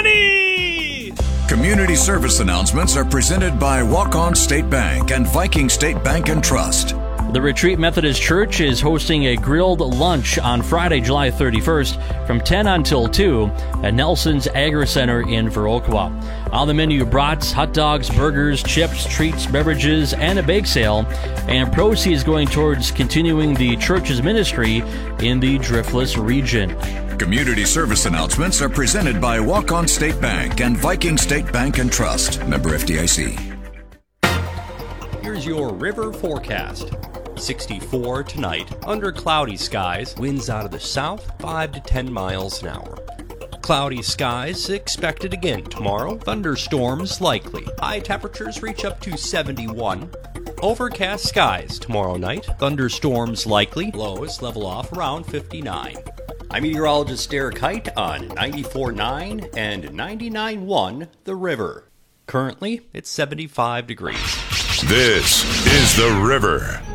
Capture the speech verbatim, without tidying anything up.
money! Community service announcements are presented by Walk-On State Bank and Viking State Bank and Trust. The Retreat Methodist Church is hosting a grilled lunch on Friday, July thirty-first from ten until two at Nelson's Agri Center in Viroqua. On the menu, brats, hot dogs, burgers, chips, treats, beverages, and a bake sale. And proceeds going towards continuing the church's ministry in the Driftless region. Community service announcements are presented by Walk-On State Bank and Viking State Bank and Trust. Member F D I C. Here's your river forecast. sixty-four tonight, under cloudy skies, winds out of the south, five to ten miles an hour. Cloudy skies expected again tomorrow, thunderstorms likely. High temperatures reach up to seventy-one. Overcast skies tomorrow night, thunderstorms likely, lows level off around fifty-nine. I'm meteorologist Derek Height on ninety-four point nine and ninety-nine point one The River. Currently, it's seventy-five degrees. This is The River.